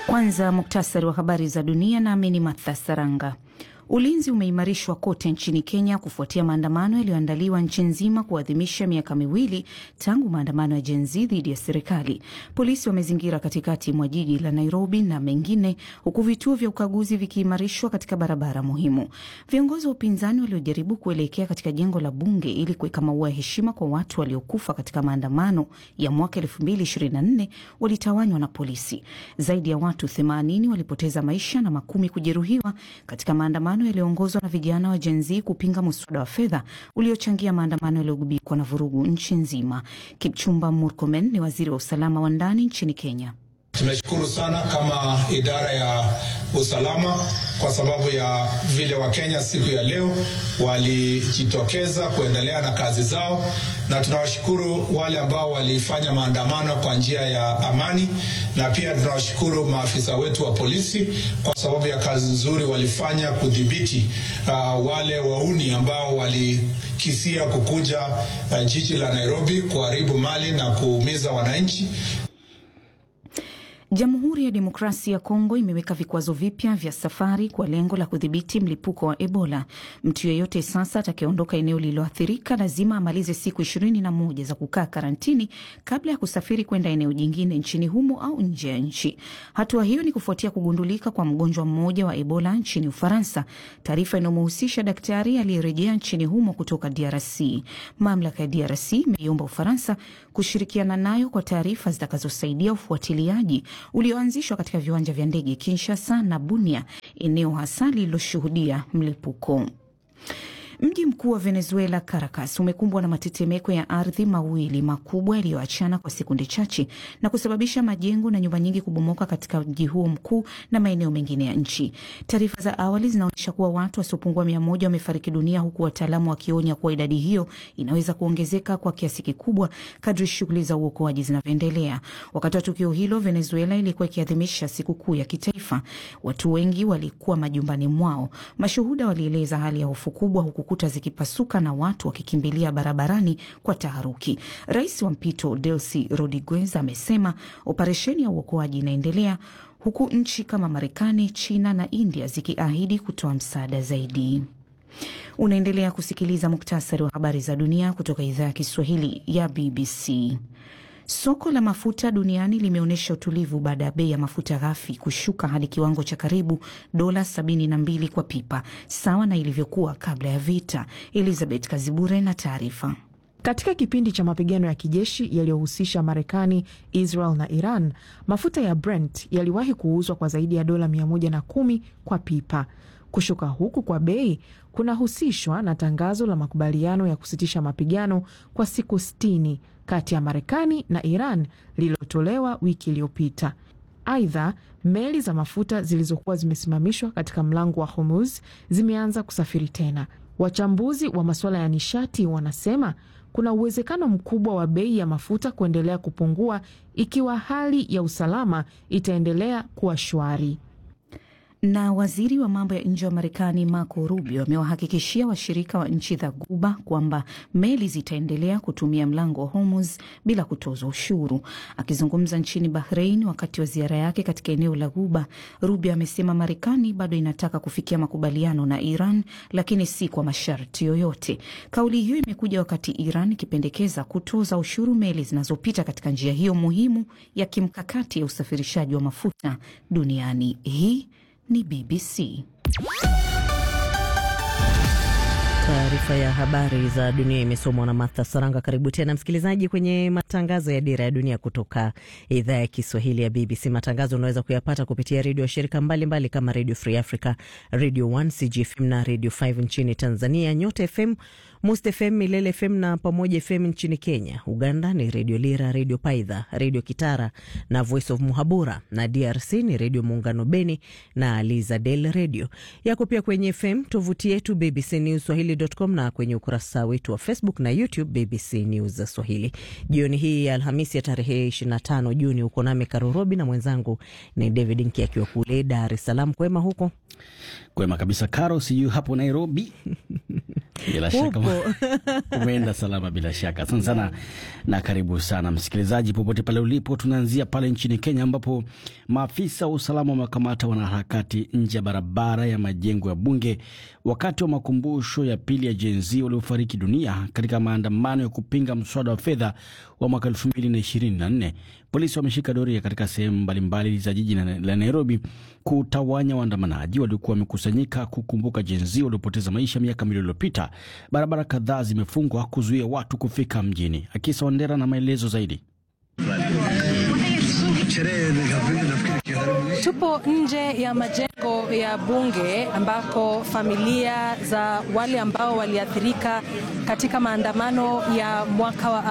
Kwanza muktasari wa habari za dunia na Amini Martha Saranga. Ulinzi umeimarishwa kote nchini Kenya kufuatia maandamano yaliyoandaliwa nchi nzima kuadhimisha miaka miwili tangu maandamano ya Gen Z dhidi ya serikali. Polisi wamezingira katikati mwa jiji la Nairobi na mengine, huku vituo vya ukaguzi vikiimarishwa katika barabara muhimu. Viongozi wa upinzani waliojaribu kuelekea katika jengo la bunge ili kuweka maua ya heshima kwa watu waliokufa katika maandamano ya mwaka 2024 walitawanywa na polisi. Zaidi ya watu 80 walipoteza maisha na makumi kujeruhiwa katika maandamano yaliyoongozwa na vijana wa Gen Z kupinga muswada wa fedha uliochangia maandamano yaliyogubikwa na vurugu nchi nzima. Kipchumba Murkomen ni waziri wa usalama wa ndani nchini Kenya. Tunashukuru sana kama idara ya usalama kwa sababu ya vile Wakenya siku ya leo walijitokeza kuendelea na kazi zao, na tunawashukuru wale ambao walifanya maandamano kwa njia ya amani, na pia tunawashukuru maafisa wetu wa polisi kwa sababu ya kazi nzuri walifanya kudhibiti wale wauni ambao walikisia kukuja jiji la Nairobi kuharibu mali na kuumiza wananchi. Jamhuri ya Demokrasia ya Kongo imeweka vikwazo vipya vya safari kwa lengo la kudhibiti mlipuko wa Ebola. Mtu yeyote sasa atakayeondoka eneo lililoathirika lazima amalize siku 21 za kukaa karantini kabla ya kusafiri kwenda eneo jingine nchini humo au nje ya nchi. Hatua hiyo ni kufuatia kugundulika kwa mgonjwa mmoja wa Ebola nchini Ufaransa, taarifa inayomhusisha daktari aliyerejea nchini humo kutoka DRC. Mamlaka ya DRC imeiomba Ufaransa kushirikiana nayo kwa taarifa zitakazosaidia ufuatiliaji ulioanzishwa katika viwanja vya ndege Kinshasa na Bunia, eneo hasa lililoshuhudia mlipuko. Mji mkuu wa Venezuela, Caracas, umekumbwa na matetemeko ya ardhi mawili makubwa yaliyoachana kwa sekunde chache na kusababisha majengo na nyumba nyingi kubomoka katika mji huo mkuu na maeneo mengine ya nchi. Taarifa za awali zinaonyesha kuwa watu wasiopungua 100 wamefariki dunia, huku wataalamu wakionya kuwa idadi hiyo inaweza kuongezeka kwa kiasi kikubwa kadri shughuli za uokoaji zinavyoendelea. Wakati wa tukio hilo, Venezuela ilikuwa ikiadhimisha sikukuu ya kitaifa. Watu wengi walikuwa majumbani mwao. Mashuhuda walieleza hali ya hofu kubwa, huku kuta zikipasuka na watu wakikimbilia barabarani kwa taharuki. Rais wa mpito Delcy Rodriguez amesema operesheni ya uokoaji inaendelea, huku nchi kama Marekani, China na India zikiahidi kutoa msaada zaidi. Unaendelea kusikiliza muktasari wa habari za dunia kutoka idhaa ya Kiswahili ya BBC. Soko la mafuta duniani limeonyesha utulivu baada ya bei ya mafuta ghafi kushuka hadi kiwango cha karibu $72 kwa pipa, sawa na ilivyokuwa kabla ya vita. Elizabeth Kazibure na taarifa. Katika kipindi cha mapigano ya kijeshi yaliyohusisha Marekani, Israel na Iran, mafuta ya Brent yaliwahi kuuzwa kwa zaidi ya $110 kwa pipa. Kushuka huku kwa bei kunahusishwa na tangazo la makubaliano ya kusitisha mapigano kwa siku 60 kati ya Marekani na Iran lililotolewa wiki iliyopita. Aidha, meli za mafuta zilizokuwa zimesimamishwa katika mlango wa Hormuz zimeanza kusafiri tena. Wachambuzi wa masuala ya nishati wanasema kuna uwezekano mkubwa wa bei ya mafuta kuendelea kupungua ikiwa hali ya usalama itaendelea kuwa shwari. Na waziri wa mambo ya nje wa Marekani Marco Rubio amewahakikishia washirika wa nchi za Ghuba kwamba meli zitaendelea kutumia mlango wa Hormuz bila kutozwa ushuru. Akizungumza nchini Bahrain wakati wa ziara yake katika eneo la Ghuba, Rubio amesema Marekani bado inataka kufikia makubaliano na Iran, lakini si kwa masharti yoyote. Kauli hiyo imekuja wakati Iran ikipendekeza kutoza ushuru meli zinazopita katika njia hiyo muhimu ya kimkakati ya usafirishaji wa mafuta duniani. Hii ni BBC. Taarifa ya habari za dunia imesomwa na Martha Saranga. Karibu tena msikilizaji kwenye matangazo ya Dira ya Dunia kutoka idhaa ya Kiswahili ya BBC. Matangazo unaweza kuyapata kupitia redio ya shirika mbalimbali kama Radio Free Africa, Radio 1, CGFM na Radio 5 nchini Tanzania, Nyota FM, Must FM, Milele FM na Pamoja FM nchini Kenya. Uganda ni Radio Lira, Radio Paidha, Radio Kitara na Voice of Muhabura, na DRC ni Radio Muungano Beni na Lizadel Radio. Yako pia kwenye FM, tovuti yetu bbcnewsswahili.com na kwenye ukurasa wetu wa Facebook na YouTube BBC News Swahili. Jioni hii ya Alhamisi ya tarehe 25 Juni uko nami Karorobi na mwenzangu ni David Nki akiwa kule Dar es Salaam. Kwema huko? Kwema kabisa Karo, see you hapo Nairobi. Bila shaka huko. Umeenda salama bila shaka. Asante sana na karibu sana msikilizaji popote pale ulipo. Tunaanzia pale nchini Kenya ambapo maafisa wa usalama wamekamata wanaharakati nje ya barabara ya majengo ya bunge wakati wa makumbusho ya pili ya Gen Z waliofariki dunia katika maandamano ya kupinga mswada wa fedha wa mwaka 2024. Polisi wameshika doria katika sehemu mbalimbali za jiji la Nairobi kutawanya waandamanaji waliokuwa wamekusanyika kukumbuka Gen Z waliopoteza maisha miaka miwili iliyopita. Barabara kadhaa zimefungwa kuzuia watu kufika mjini. Akisa Wandera na maelezo zaidi. Tupo nje ya majengo ya bunge ambako familia za wale ambao waliathirika katika maandamano ya mwaka wa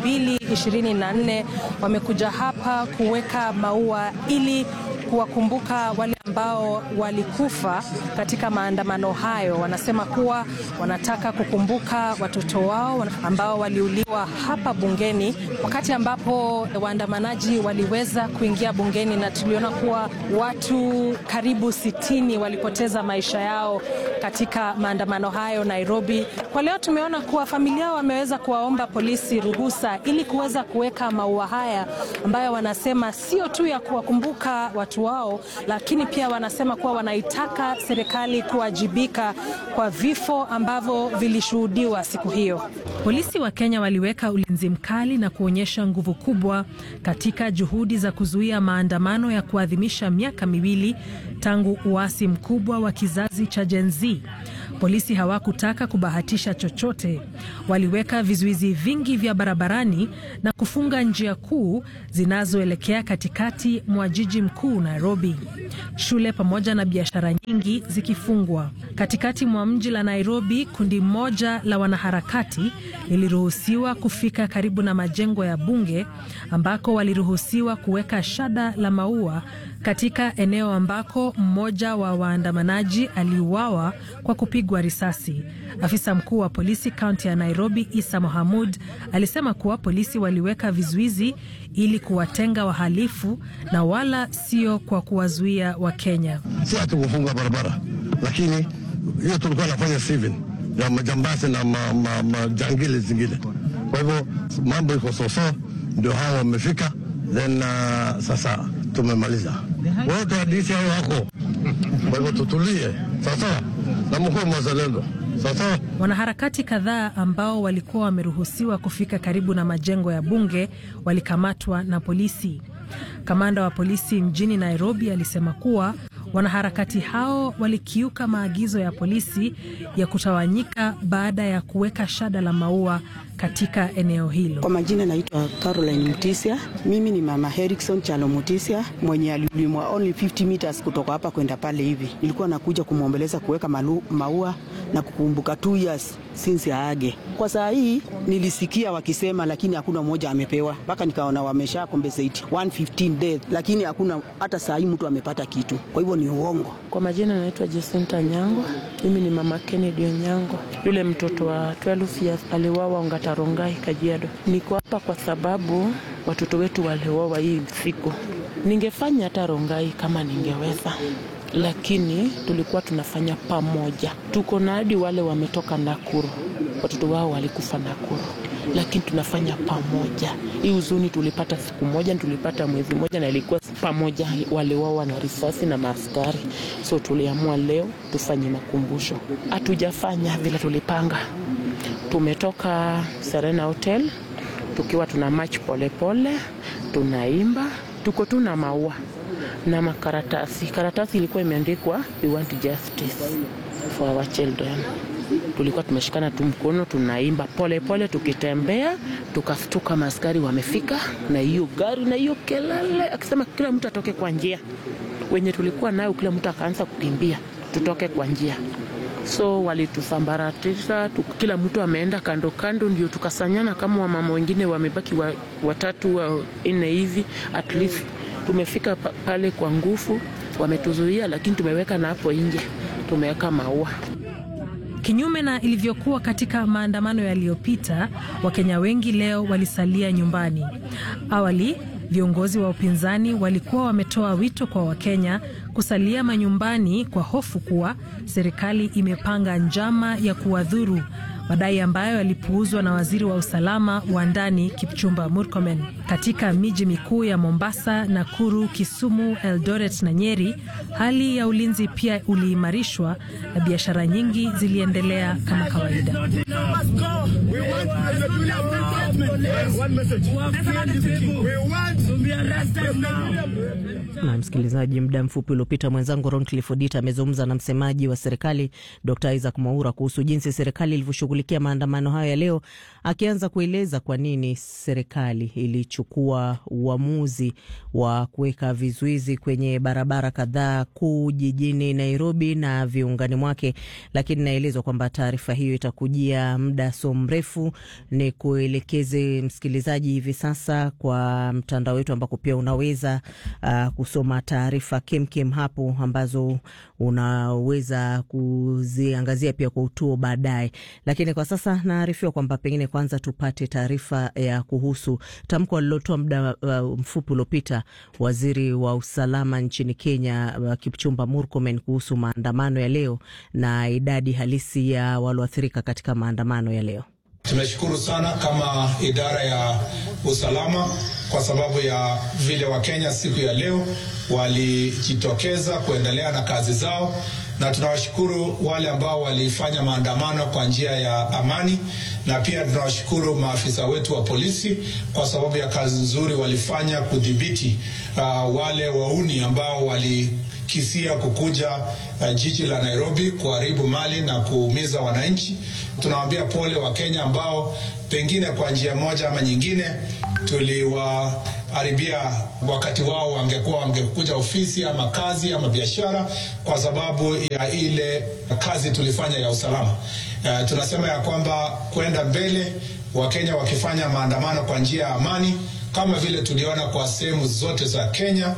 2024 wamekuja hapa kuweka maua ili kuwakumbuka wale ambao walikufa katika maandamano hayo. Wanasema kuwa wanataka kukumbuka watoto wao ambao waliuliwa hapa bungeni wakati ambapo waandamanaji waliweza kuingia bungeni, na tuliona kuwa watu karibu 60 walipoteza maisha yao katika maandamano hayo Nairobi. Kwa leo tumeona kuwa familia wameweza kuwaomba polisi ruhusa ili kuweza kuweka maua haya ambayo wanasema sio tu ya kuwakumbuka watu wao, lakini pia wanasema kuwa wanaitaka serikali kuwajibika kwa vifo ambavyo vilishuhudiwa siku hiyo. Polisi wa Kenya waliweka ulinzi mkali na kuonyesha nguvu kubwa katika juhudi za kuzuia maandamano ya kuadhimisha miaka miwili tangu uasi mkubwa wa kizazi cha Gen Z. Polisi hawakutaka kubahatisha chochote. Waliweka vizuizi vingi vya barabarani na kufunga njia kuu zinazoelekea katikati mwa jiji mkuu Nairobi. Shule pamoja na biashara nyingi zikifungwa. Katikati mwa mji la Nairobi, kundi moja la wanaharakati liliruhusiwa kufika karibu na majengo ya bunge ambako waliruhusiwa kuweka shada la maua katika eneo ambako mmoja wa waandamanaji aliuawa kwa kupigwa risasi. Afisa mkuu wa polisi kaunti ya Nairobi, Isa Mohamud, alisema kuwa polisi waliweka vizuizi ili kuwatenga wahalifu na wala sio kwa kuwazuia Wakenya. Si ati kufunga barabara, lakini hiyo tulikuwa nafanya civil ya majambazi na majangili zingine. Kwa hivyo mambo iko soso, ndio hao wamefika, then sasa tumemaliza. Wote hadithi hao wako. Kwa hivyo tutulie. Sasa na mkuu mzalendo. Sasa wanaharakati kadhaa ambao walikuwa wameruhusiwa kufika karibu na majengo ya bunge walikamatwa na polisi. Kamanda wa polisi mjini Nairobi alisema kuwa wanaharakati hao walikiuka maagizo ya polisi ya kutawanyika baada ya kuweka shada la maua katika eneo hilo. Kwa majina naitwa Caroline Mutisia. Mimi ni mama Erickson Chalo Mutisia mwenye alilimwa only 50 meters kutoka hapa kwenda pale hivi. Nilikuwa nakuja kumwombeleza kuweka maua na kukumbuka 2 years since aage. Kwa saa hii nilisikia wakisema lakini hakuna mmoja amepewa. Mpaka nikaona wamesha compensate 115 death, lakini hakuna hata saa hii mtu amepata kitu. Kwa hivyo ni uongo. Kwa majina naitwa Jacinta Nyango. Mimi ni mama Kennedy Nyango. Yule mtoto wa 12 years aliwawa Ongatarongai, Kajiado. Niko hapa kwa sababu watoto wetu waliwawa hii siku. Ningefanya hata Rongai kama ningeweza, lakini tulikuwa tunafanya pamoja. Tuko na hadi wale wametoka Nakuru, watoto wao walikufa Nakuru, lakini tunafanya pamoja. Hii huzuni tulipata siku moja, tulipata mwezi moja, na ilikuwa pamoja, wale wao na risasi na maaskari. So tuliamua leo tufanye makumbusho. Hatujafanya vile tulipanga. Tumetoka Serena Hotel tukiwa tuna march pole, tunaimba, tuko tuna maua na makaratasi. Karatasi ilikuwa imeandikwa we want justice for our children. Tulikuwa tumeshikana tu mkono, tunaimba pole, tukitembea, tukafutuka maaskari wamefika na hiyo gari na hiyo kelele akisema kila mtu atoke kwa njia. Wenye tulikuwa nayo kila mtu akaanza kukimbia tutoke kwa njia. So walitusambaratisha, kila mtu ameenda kando, ndio tukasanyana kama wamama wengine wamebaki watatu wa 4 hivi. At least tumefika pale kwa nguvu, wametuzuia, lakini tumeweka na hapo nje tumeweka maua. Kinyume na ilivyokuwa katika maandamano yaliyopita, Wakenya wengi leo walisalia nyumbani. Awali, viongozi wa upinzani walikuwa wametoa wito kwa Wakenya kusalia manyumbani kwa hofu kuwa serikali imepanga njama ya kuwadhuru. madai ambayo yalipuuzwa na waziri wa usalama wa ndani Kipchumba Murkomen. Katika miji mikuu ya Mombasa, Nakuru, Kisumu, Eldoret na Nyeri, hali ya ulinzi pia uliimarishwa na biashara nyingi ziliendelea kama kawaida. Na msikilizaji, muda mfupi uliopita mwenzangu Ron Clifford amezungumza na msemaji wa serikali Dr. Isaac Mwaura kuhusu jinsi serikali ilivyoshughulikia maandamano hayo ya leo, akianza kueleza kwa nini serikali ilichukua uamuzi wa kuweka vizuizi kwenye barabara kadhaa kuu jijini Nairobi na viungani mwake. Lakini naelezwa kwamba taarifa hiyo itakujia muda so mrefu. Ni kuelekeze msikilizaji hivi sasa kwa mtandao wetu ambako pia unaweza kusoma taarifa kemkem hapo ambazo unaweza kuziangazia pia kwa utuo baadaye. Lakini kwa sasa naarifiwa kwamba pengine kwanza tupate taarifa ya kuhusu tamko alilotoa muda mfupi uliopita waziri wa usalama nchini Kenya Kipchumba Murkomen kuhusu maandamano ya leo na idadi halisi ya walioathirika katika maandamano ya leo. Tumeshukuru sana kama idara ya usalama kwa sababu ya vile Wakenya siku ya leo walijitokeza kuendelea na kazi zao, na tunawashukuru wale ambao walifanya maandamano kwa njia ya amani, na pia tunawashukuru maafisa wetu wa polisi kwa sababu ya kazi nzuri walifanya kudhibiti wale wauni ambao walikisia kukuja jiji la Nairobi kuharibu mali na kuumiza wananchi. Tunawaambia pole wa Kenya ambao pengine kwa njia moja ama nyingine tuliwaharibia wakati wao wangekuja ofisi ama kazi ama biashara kwa sababu ya ile kazi tulifanya ya usalama. Tunasema ya kwamba kwenda mbele Wakenya wakifanya maandamano kwa njia ya amani kama vile tuliona kwa sehemu zote za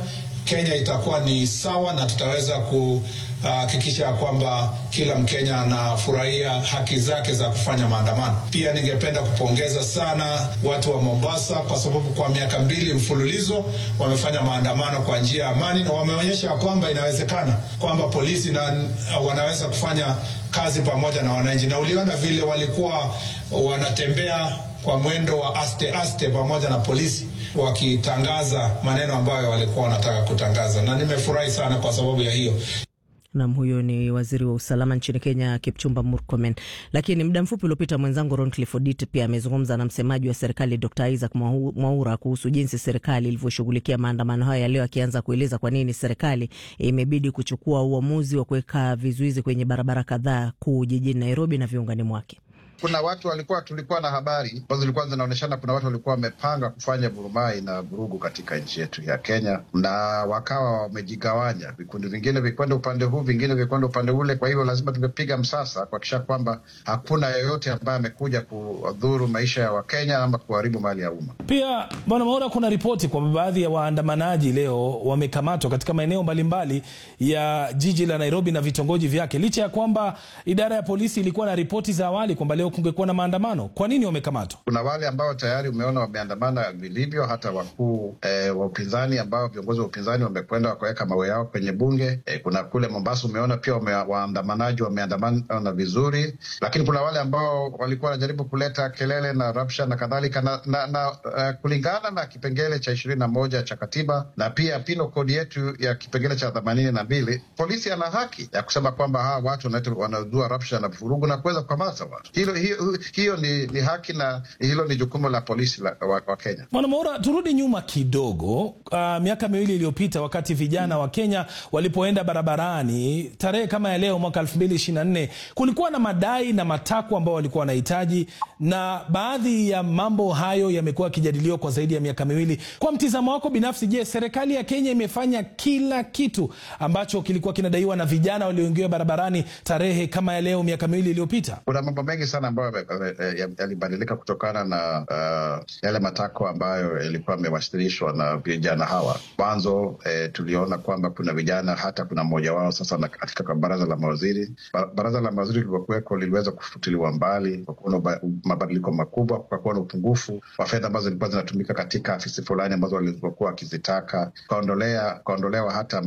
Kenya itakuwa ni sawa, na tutaweza kuhakikisha kwamba kila Mkenya anafurahia haki zake za kufanya maandamano. Pia ningependa kupongeza sana watu wa Mombasa kwa sababu kwa miaka 2 mfululizo wamefanya maandamano kwa njia ya amani, na wameonyesha kwamba inawezekana kwamba polisi wanaweza kufanya kazi pamoja na wananchi. Na uliona vile walikuwa wanatembea kwa mwendo wa aste pamoja na polisi wakitangaza maneno ambayo walikuwa wanataka kutangaza, na nimefurahi sana kwa sababu ya hiyo. Naam, huyo ni waziri wa usalama nchini Kenya Kipchumba Murkomen. Lakini muda mfupi uliopita mwenzangu Ron Clifford pia amezungumza na msemaji wa serikali Dr. Isaac Mwaura kuhusu jinsi serikali ilivyoshughulikia maandamano haya ya leo, akianza kueleza kwa nini serikali imebidi kuchukua uamuzi wa kuweka vizuizi kwenye barabara kadhaa kuu jijini Nairobi na viungani mwake. Kuna watu tulikuwa na habari ambazo zilikuwa zinaonyeshana kuna watu walikuwa wamepanga kufanya vurumai na vurugu katika nchi yetu ya Kenya, na wakawa wamejigawanya, vikundi vingine vikwenda upande huu, vingine vikwenda upande ule. Kwa hivyo lazima tungepiga msasa kuhakikisha kwamba hakuna yoyote ambaye amekuja kudhuru maisha ya Wakenya ama kuharibu mali ya umma. Pia Bwana Mwaura, kuna ripoti kwamba baadhi ya waandamanaji leo wamekamatwa katika maeneo mbalimbali ya jiji la Nairobi na vitongoji vyake, licha ya kwamba idara ya polisi ilikuwa na ripoti za awali kwamba leo kungekuwa na maandamano. Kwa nini wamekamatwa? Kuna wale ambao tayari umeona wameandamana vilivyo, hata wakuu wa upinzani ambao viongozi wa upinzani wamekwenda wakaweka mawe yao kwenye bunge. Kuna kule Mombasa umeona pia waandamanaji wameandamana vizuri, lakini kuna wale ambao walikuwa wanajaribu kuleta kelele na rabsha na kadhalika na kulingana na kipengele cha 21 cha katiba na pia penal code yetu ya kipengele cha 82, polisi ana haki ya kusema kwamba hawa watu wanazua rabsha na vurugu na kuweza kukamata watu. Hiyo ni haki na hilo ni jukumu la polisi wa Kenya. Bwana Mwaura, turudi nyuma kidogo. Miaka 2 iliyopita wakati vijana wa Kenya walipoenda barabarani tarehe kama ya leo mwaka 2024, kulikuwa na madai na matakwa ambao walikuwa wanahitaji, na baadhi ya mambo hayo yamekuwa yakijadiliwa kwa zaidi ya miaka 2. Kwa mtizamo wako binafsi, je, serikali ya Kenya imefanya kila kitu ambacho kilikuwa kinadaiwa na vijana walioingia barabarani tarehe kama ya leo miaka 2 iliyopita? Kuna mambo mengi sana ambayo yalibadilika kutokana na yale matakwa ambayo yalikuwa yamewasilishwa na vijana hawa. Mwanzo tuliona kwamba kuna vijana, hata kuna mmoja wao sasa katika baraza la mawaziri. Baraza la mawaziri lililokuweko liliweza kufutiliwa mbali kwa kuona mabadiliko makubwa, kwa kuona upungufu wa fedha ambazo zilikuwa zinatumika katika afisi fulani ambazo walizokuwa wakizitaka. Kaondolewa hata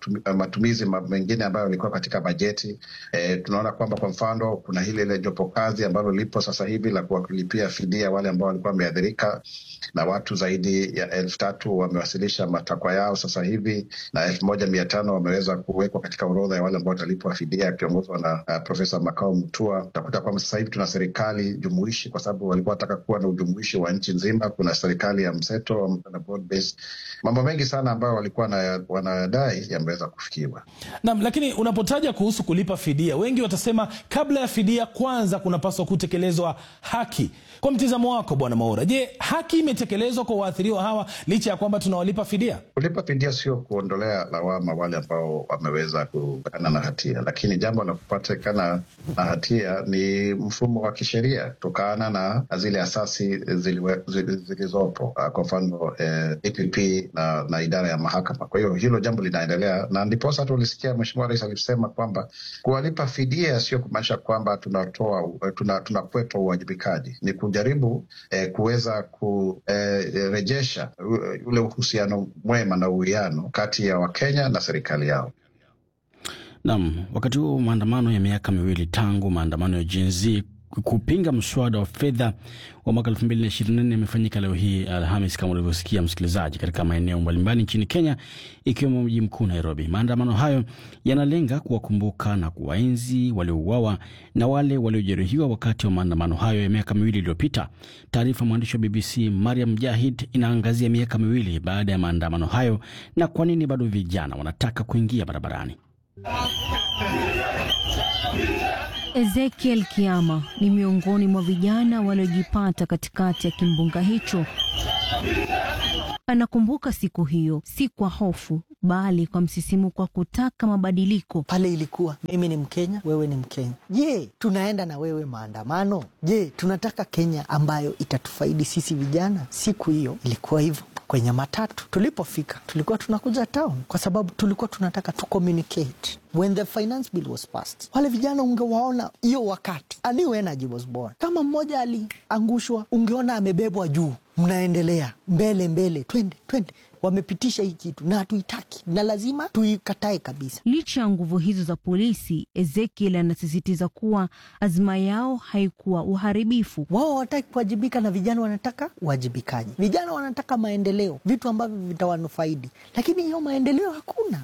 matumizi mengine ambayo yalikuwa katika bajeti. Tunaona kwamba kwa mfano kuna ile jopo kazi jahazi ambalo lipo sasa hivi la kuwalipia fidia wale ambao walikuwa wameathirika, na watu zaidi ya 3,000 wamewasilisha matakwa yao sasa hivi, na 1,500 wameweza kuwekwa katika orodha ya wale ambao watalipwa fidia, akiongozwa na Profesa Makau Mutua. Utakuta kwamba sasa hivi tuna serikali jumuishi, kwa sababu walikuwa wataka kuwa na ujumuishi wa nchi nzima. Kuna serikali ya mseto na broad base. Mambo mengi sana ambayo walikuwa wanadai yameweza kufikiwa. Naam, lakini unapotaja kuhusu kulipa fidia, wengi watasema kabla ya fidia kwanza kunapaswa kutekelezwa haki. Kwa mtizamo wako Bwana Mwaura, je, haki imetekelezwa kwa waathiriwa hawa licha ya kwamba tunawalipa fidia? Kulipa fidia sio kuondolea lawama wale ambao wameweza kupatikana na hatia, lakini jambo la kupatikana na hatia ni mfumo wa kisheria kutokana na zile asasi zilizopo, kwa mfano DPP na idara ya mahakama. Kwa hiyo hilo jambo linaendelea, na ndiposa tulisikia Mheshimiwa Rais alisema kwamba kuwalipa fidia sio kumaanisha kwamba tunakwepa uwajibikaji, ni kujaribu kuweza kurejesha ule uhusiano mwema na uwiano kati ya Wakenya na serikali yao. Naam, wakati huu maandamano ya miaka miwili tangu maandamano ya Gen Z kupinga mswada wa fedha wa mwaka 2024 yamefanyika leo hii Alhamis, kama ulivyosikia msikilizaji, katika maeneo mbalimbali nchini Kenya, ikiwemo mji mkuu Nairobi. Maandamano hayo yanalenga kuwakumbuka na kuwaenzi waliouawa na wale waliojeruhiwa wakati wa maandamano hayo ya miaka miwili iliyopita. Taarifa mwandishi wa BBC Mariam Mjahid inaangazia miaka miwili baada ya maandamano hayo na kwa nini bado vijana wanataka kuingia barabarani. Ezekiel Kiama ni miongoni mwa vijana waliojipata katikati ya kimbunga hicho. Anakumbuka siku hiyo, si kwa hofu, bali kwa msisimuko wa kutaka mabadiliko. Pale ilikuwa, mimi ni Mkenya, wewe ni Mkenya. Je, tunaenda na wewe maandamano? Je, tunataka Kenya ambayo itatufaidi sisi vijana? Siku hiyo ilikuwa hivyo. Kwenye matatu tulipofika, tulikuwa tunakuja town kwa sababu tulikuwa tunataka tu communicate. When the finance bill was passed, wale vijana ungewaona hiyo wakati a new energy was born. Kama mmoja aliangushwa, ungeona amebebwa juu, mnaendelea mbele, twende. Wamepitisha hii kitu na hatuitaki na lazima tuikatae kabisa. Licha ya nguvu hizo za polisi, Ezekiel anasisitiza kuwa azma yao haikuwa uharibifu. Wao wataki kuwajibika na vijana wanataka uwajibikaji. Vijana wanataka maendeleo, vitu ambavyo vitawanufaidi, lakini hiyo maendeleo hakuna.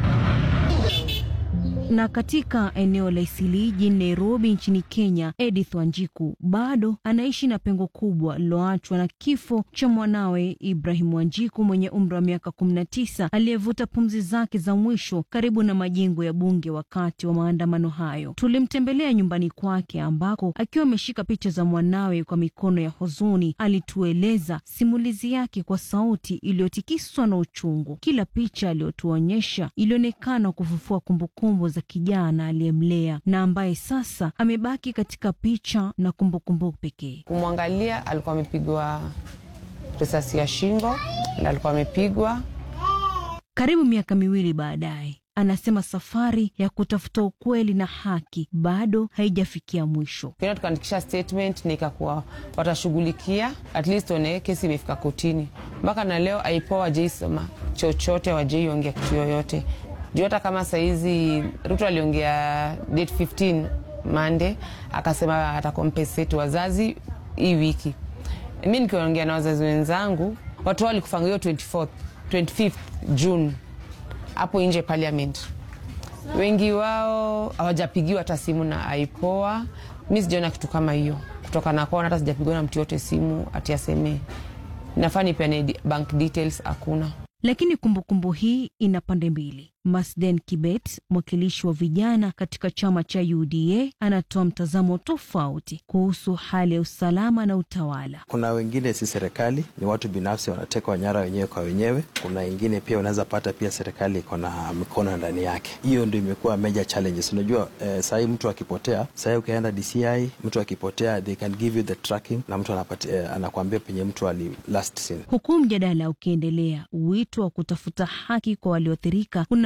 Na katika eneo la Eastleigh jijini Nairobi nchini Kenya, Edith Wanjiku bado anaishi na pengo kubwa liloachwa na kifo cha mwanawe Ibrahim Wanjiku mwenye umri wa miaka 19 aliyevuta pumzi zake za mwisho karibu na majengo ya bunge wakati wa maandamano hayo. Tulimtembelea nyumbani kwake ambako akiwa ameshika picha za mwanawe kwa mikono ya huzuni, alitueleza simulizi yake kwa sauti iliyotikiswa na uchungu. Kila picha aliyotuonyesha ilionekana kufufua kumbukumbu za kijana aliyemlea na ambaye sasa amebaki katika picha na kumbukumbu pekee. Kumwangalia, alikuwa amepigwa risasi ya shingo na alikuwa amepigwa. Karibu miaka miwili baadaye, anasema safari ya kutafuta ukweli na haki bado haijafikia mwisho. Kena tukaandikisha statement na ikakuwa watashughulikia, at least one kesi imefika kotini. Mpaka na leo aipoa wajeisoma chochote, wajeiongea kitu yoyote. Juu hata kama saizi Ruto aliongea date 15 Monday, akasema atakompensate wazazi hii wiki. Mimi nikiongea na wazazi wenzangu, watu walikufa hiyo 25th June hapo nje parliament. Wengi wao hawajapigiwa hata simu na IPOA. Mimi sijaona kitu kama hiyo. Kutoka na kwa hata sijapigiwa na mtu yote simu ati aseme nafaa nipeane bank details, hakuna. Lakini kumbukumbu hii ina pande mbili. Masden Kibet, mwakilishi wa vijana katika chama cha UDA, anatoa mtazamo tofauti kuhusu hali ya usalama na utawala. Kuna wengine si serikali, ni watu binafsi wanateka nyara wenyewe kwa wenyewe. Kuna wengine pia unaweza pata pia serikali iko na mikono ndani yake. Hiyo ndio imekuwa major challenges. Unajua sasa mtu akipotea, sasa ukienda DCI, mtu akipotea they can give you the tracking na mtu anakuambia penye mtu ali last seen. Huku mjadala ukiendelea, wito wa kutafuta haki kwa walioathirika una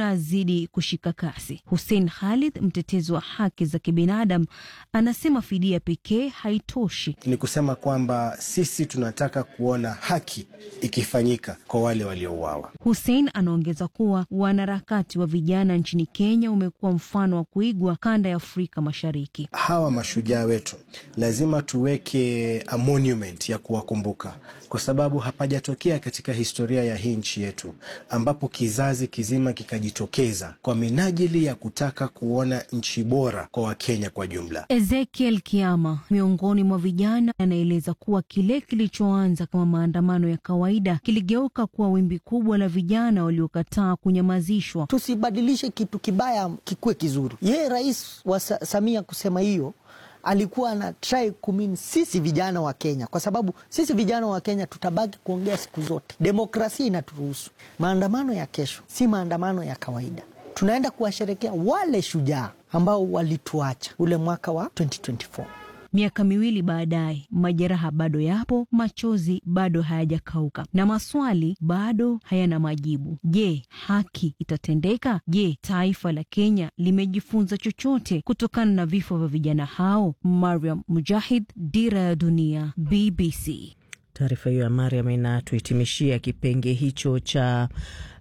yanazidi kushika kasi. Hussein Khalid, mtetezi wa haki za kibinadamu, anasema fidia pekee haitoshi. Ni kusema kwamba sisi tunataka kuona haki ikifanyika kwa wale waliouawa. Hussein anaongeza kuwa wanaharakati wa vijana nchini Kenya umekuwa mfano wa kuigwa kanda ya Afrika Mashariki. Hawa mashujaa wetu lazima tuweke a monument ya kuwakumbuka, kwa sababu hapajatokea katika historia ya hii nchi yetu ambapo kizazi kizima kikajitokeza kwa minajili ya kutaka kuona nchi bora kwa Wakenya kwa jumla. Ezekiel Kiama, miongoni mwa vijana, anaeleza kuwa kile kilichoanza kama maandamano ya kawaida kiligeuka kuwa wimbi kubwa la vijana waliokataa kunyamazishwa. Tusibadilishe kitu kibaya kikuwe kizuri. Yeye Rais wa Samia kusema hiyo alikuwa na try kumini sisi vijana wa Kenya, kwa sababu sisi vijana wa Kenya tutabaki kuongea siku zote. Demokrasia inaturuhusu. Maandamano ya kesho si maandamano ya kawaida. Tunaenda kuwasherekea wale shujaa ambao walituacha ule mwaka wa 2024. Miaka miwili baadaye, majeraha bado yapo, machozi bado hayajakauka na maswali bado hayana majibu. Je, haki itatendeka? Je, taifa la Kenya limejifunza chochote kutokana na vifo vya vijana hao? Mariam Mujahid, Dira ya Dunia, BBC. Taarifa hiyo ya Mariam inatuhitimishia kipenge hicho cha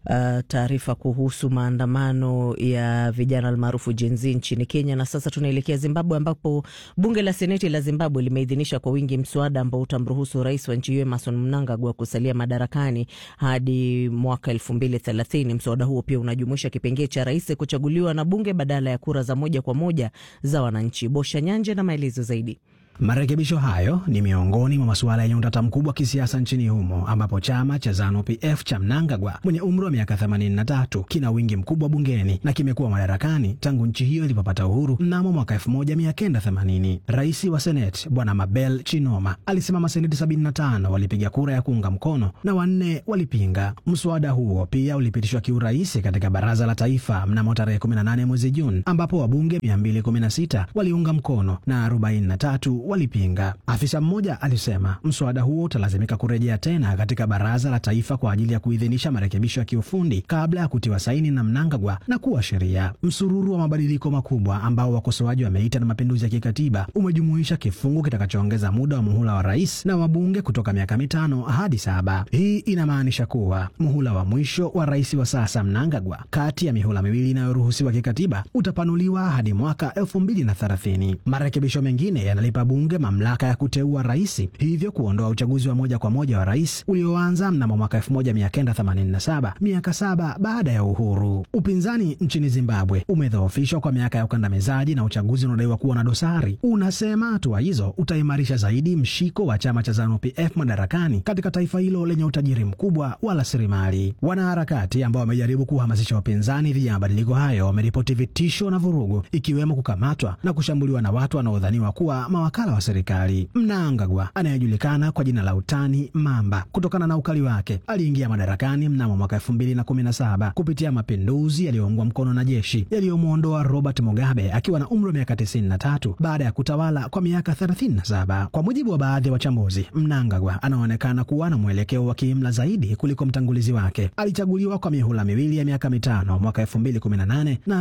taarifa kuhusu maandamano ya vijana almaarufu Gen Z nchini Kenya. Na sasa tunaelekea Zimbabwe, ambapo bunge la seneti la Zimbabwe limeidhinisha kwa wingi mswada ambao utamruhusu rais wa nchi hiyo Emmerson Mnangagwa kusalia madarakani hadi mwaka 2030. Mswada huo pia unajumuisha kipengee cha rais kuchaguliwa na bunge badala ya kura za moja kwa moja za wananchi. Bosha Nyanje na maelezo zaidi. Marekebisho hayo ni miongoni mwa masuala yenye utata mkubwa kisiasa nchini humo, ambapo chama cha ZANU-PF cha Mnangagwa mwenye umri wa miaka 83 kina wingi mkubwa bungeni na kimekuwa madarakani tangu nchi hiyo ilipopata uhuru mnamo mwaka 1980. Rais wa Senate Bwana Mabel Chinoma alisema maseneti 75 walipiga kura ya kuunga mkono na 4 walipinga. Mswada huo pia ulipitishwa kiurahisi katika baraza la taifa mnamo tarehe 18 mwezi Juni, ambapo wabunge 216 waliunga mkono na 43 walipinga. Afisa mmoja alisema mswada huo utalazimika kurejea tena katika baraza la taifa kwa ajili ya kuidhinisha marekebisho ya kiufundi kabla ya kutiwa saini na Mnangagwa na kuwa sheria. Msururu wa mabadiliko makubwa ambao wakosoaji wameita na mapinduzi ya kikatiba umejumuisha kifungu kitakachoongeza muda wa muhula wa rais na wabunge kutoka miaka 5 hadi 7. Hii inamaanisha kuwa muhula wa mwisho wa rais wa sasa Mnangagwa kati ya mihula miwili inayoruhusiwa kikatiba utapanuliwa hadi mwaka 2030. Marekebisho mengine yanalipa bunge mamlaka ya kuteua rais, hivyo kuondoa uchaguzi wa moja kwa moja wa rais ulioanza mnamo mwaka 1987, miaka 7 baada ya uhuru. Upinzani nchini Zimbabwe umedhoofishwa kwa miaka ya ukandamizaji na uchaguzi unaodaiwa kuwa na dosari. Unasema hatua hizo utaimarisha zaidi mshiko wa chama cha ZANU-PF madarakani katika taifa hilo lenye utajiri mkubwa wa rasilimali. Wanaharakati ambao wamejaribu kuhamasisha upinzani dhidi ya mabadiliko hayo wameripoti vitisho na vurugu, ikiwemo kukamatwa na kushambuliwa na watu wanaodhaniwa kuwa mawakala wa serikali. Mnangagwa anayejulikana kwa jina la utani Mamba kutokana na ukali wake aliingia madarakani mnamo mwaka 2017 kupitia mapinduzi yaliyoungwa mkono na jeshi yaliyomuondoa Robert Mugabe akiwa na umri wa miaka 93 baada ya kutawala kwa miaka 37. Kwa mujibu wa baadhi ya wachambuzi, Mnangagwa anaonekana kuwa na mwelekeo wa kiimla zaidi kuliko mtangulizi wake. Alichaguliwa kwa mihula miwili ya miaka 5 mwaka 2018 na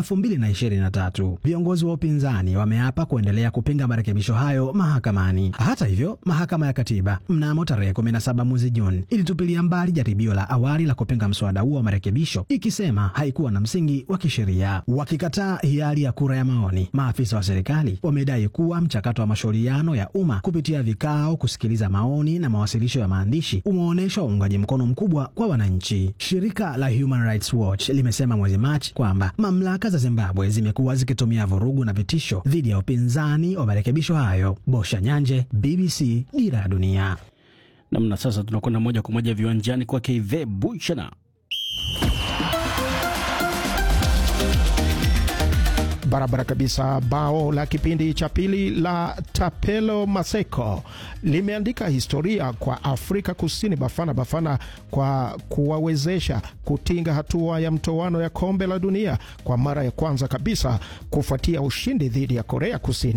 2023. Viongozi wa upinzani wameapa kuendelea kupinga marekebisho hayo mahakamani. Hata hivyo, mahakama ya katiba mnamo tarehe 17 mwezi Juni ilitupilia mbali jaribio la awali la kupinga mswada huo wa marekebisho, ikisema haikuwa na msingi wa kisheria. Wakikataa hiari ya kura ya maoni, maafisa wa serikali wamedai kuwa mchakato wa mashauriano ya umma kupitia vikao, kusikiliza maoni na mawasilisho ya maandishi umeonyesha uungaji mkono mkubwa kwa wananchi. Shirika la Human Rights Watch limesema mwezi Machi kwamba mamlaka za Zimbabwe zimekuwa zikitumia vurugu na vitisho dhidi ya upinzani wa marekebisho hayo. Bosha Nyanje, BBC, Dira ya Dunia. Namna sasa tunakwenda moja kwa moja viwanjani kwa KV Buchana. Barabara kabisa. Bao la kipindi cha pili la Tapelo Maseko limeandika historia kwa Afrika Kusini Bafana kwa kuwawezesha kutinga hatua ya mtoano ya kombe la dunia kwa mara ya kwanza kabisa kufuatia ushindi dhidi ya Korea Kusini.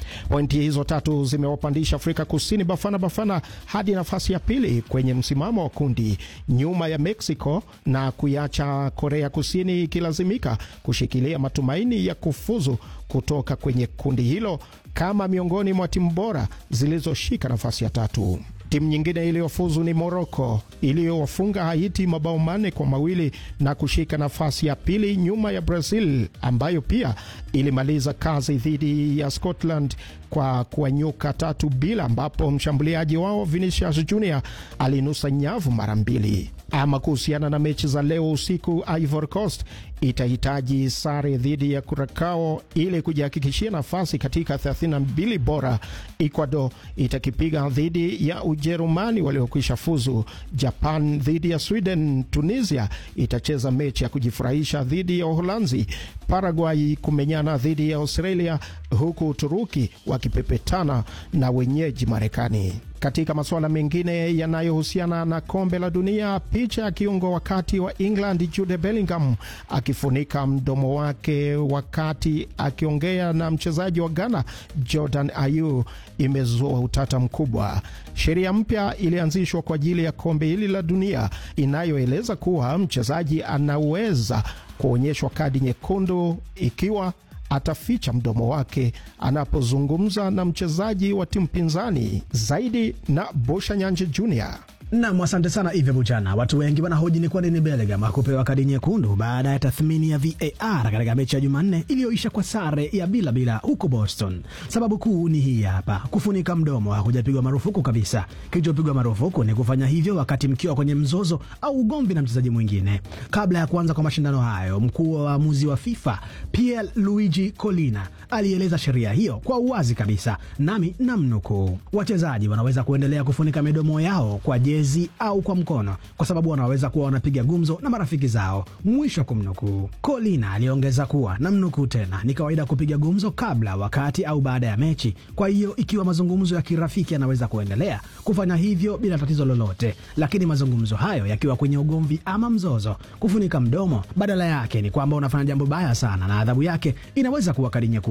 Pointi hizo tatu zimewapandisha Afrika Kusini Bafana Bafana hadi nafasi ya pili kwenye msimamo wa kundi, nyuma ya Mexico, na kuiacha Korea Kusini ikilazimika kushikilia matumaini ya kufuzu kutoka kwenye kundi hilo kama miongoni mwa timu bora zilizoshika nafasi ya tatu. Timu nyingine iliyofuzu ni Morocco iliyowafunga Haiti mabao 4-2 na kushika nafasi ya pili nyuma ya Brazil ambayo pia ilimaliza kazi dhidi ya Scotland kwa kuwanyuka 3-0, ambapo mshambuliaji wao Vinicius Junior alinusa nyavu mara 2. Ama kuhusiana na mechi za leo usiku, Ivory Coast itahitaji sare dhidi ya Curacao ili kujihakikishia nafasi katika 32 bora. Ecuador itakipiga dhidi ya Ujerumani waliokwisha fuzu. Japan dhidi ya Sweden. Tunisia itacheza mechi ya kujifurahisha dhidi ya Uholanzi. Paraguay kumenyana dhidi ya Australia, huku Uturuki wakipepetana na wenyeji Marekani. Katika masuala mengine yanayohusiana na kombe la dunia, picha ya kiungo wakati wa England Jude Bellingham akifunika mdomo wake wakati akiongea na mchezaji wa Ghana Jordan Ayew imezua utata mkubwa. Sheria mpya ilianzishwa kwa ajili ya kombe hili la dunia inayoeleza kuwa mchezaji anaweza kuonyeshwa kadi nyekundu ikiwa ataficha mdomo wake anapozungumza na mchezaji wa timu pinzani. Zaidi na Bosha Nyanje Junior. Naam, asante sana Ive Buchana. Watu wengi wanahoji ni kwa nini Bellingham hakupewa kadi nyekundu baada ya tathmini ya VAR katika mechi ya Jumanne iliyoisha kwa sare ya 0-0 huko Boston. Sababu kuu ni hii hapa: kufunika mdomo hakujapigwa marufuku kabisa. Kilichopigwa marufuku ni kufanya hivyo wakati mkiwa kwenye mzozo au ugomvi na mchezaji mwingine. Kabla ya kuanza kwa mashindano hayo, mkuu wa waamuzi wa FIFA Pier Luigi Collina alieleza sheria hiyo kwa uwazi kabisa, nami namnukuu: wachezaji wanaweza kuendelea kufunika midomo yao kwa jezi au kwa mkono kwa sababu wanaweza kuwa wanapiga gumzo na marafiki zao, mwisho kumnukuu. Collina aliongeza kuwa, namnukuu tena, ni kawaida kupiga gumzo kabla, wakati au baada ya mechi. Kwa hiyo ikiwa mazungumzo ya kirafiki yanaweza kuendelea, kufanya hivyo bila tatizo lolote, lakini mazungumzo hayo yakiwa kwenye ugomvi ama mzozo, kufunika mdomo badala yake ni kwamba unafanya jambo baya sana na adhabu yake inaweza kuwa kadi nyekundu.